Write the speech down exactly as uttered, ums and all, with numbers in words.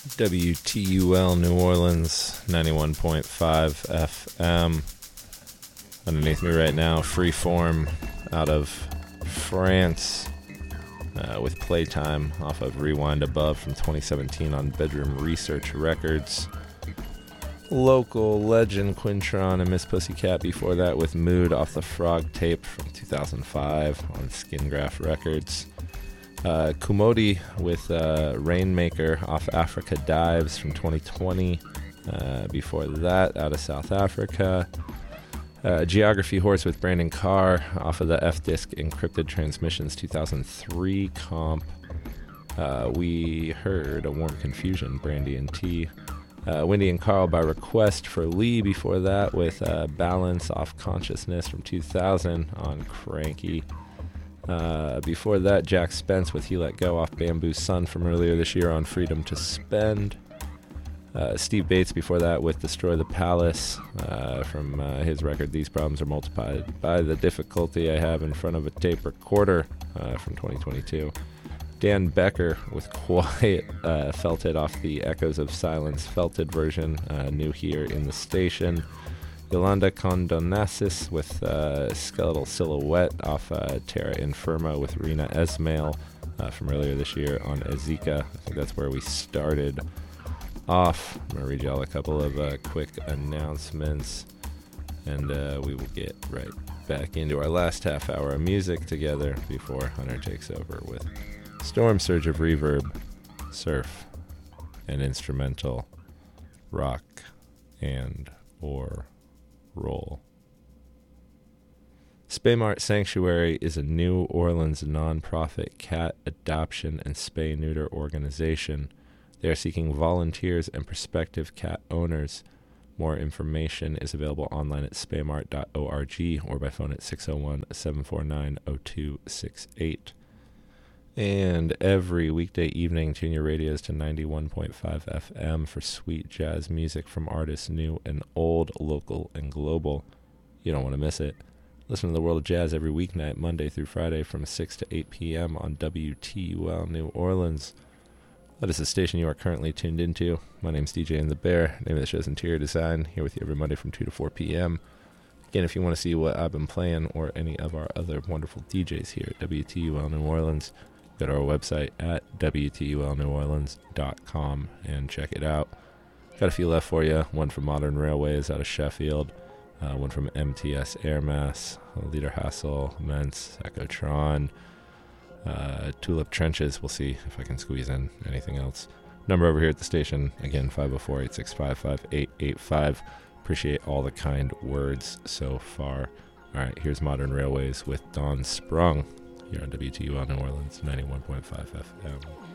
W T U L New Orleans, ninety-one point five F M. Underneath me right now, Freeform out of France uh, with Playtime off of Rewind Above from twenty seventeen on Bedroom Research Records. Local legend Quintron and Miss Pussycat before that with Mood off the Frog tape from two thousand five on Skingraph Records. Uh, Kumodi with uh, Rainmaker off Africa Dives from twenty twenty. Uh, before that, out of South Africa. Uh, Geography Horse with Brandon Carr off of the F-Disc Encrypted Transmissions two thousand three comp. Uh, we heard A Warm Confusion, Brandy and T. Uh, Wendy and Carl by request for Lee before that with uh, Balance off Consciousness from two thousand on Cranky. Uh, before that, Jack Spence with He Let Go off Bamboo Sun from earlier this year on Freedom to Spend. Uh, Steve Bates before that with Destroy the Palace uh, from uh, his record These Problems Are Multiplied by the Difficulty I Have in Front of a Tape Recorder uh, from twenty twenty-two. Dan Becker with Quiet uh, Felted off the Echoes of Silence Felted version, uh, new here in the station. Yolanda Condonasis with uh, Skeletal Silhouette off uh, Terra Infirma with Rena Esmail uh, from earlier this year on Ezeka. I think that's where we started off. I'm going to read you all a couple of uh, quick announcements, and uh, we will get right back into our last half hour of music together before Hunter takes over with Storm Surge of Reverb, Surf, and Instrumental, Rock, and or Roll. Spaymart Sanctuary is a New Orleans nonprofit cat adoption and spay-neuter organization. They are seeking volunteers and prospective cat owners. More information is available online at spaymart dot org or by phone at six oh one, seven four nine, oh two six eight. And every weekday evening, tune your radios to ninety-one point five F M for sweet jazz music from artists new and old, local and global. You don't want to miss it. Listen to the World of Jazz every weeknight, Monday through Friday from six to eight p.m. on W T U L New Orleans. That is the station you are currently tuned into. My name's D J and the Bear. Name of the show is Interior Design. Here with you every Monday from two to four p.m. Again, if you want to see what I've been playing or any of our other wonderful D Js here at W T U L New Orleans, go to our website at W T U L New Orleans dot com and check it out. Got a few left for you. One from Modern Railways out of Sheffield. Uh, one from M T S Air Mass, Leader Hassel, Mentz, Echotron, uh, Tulip Trenches. We'll see if I can squeeze in anything else. Number over here at the station, again, five oh four, eight six five, five eight eight five. Appreciate all the kind words so far. All right, here's Modern Railways with Dawn Sprung here on W T U L New Orleans, ninety-one point five F M.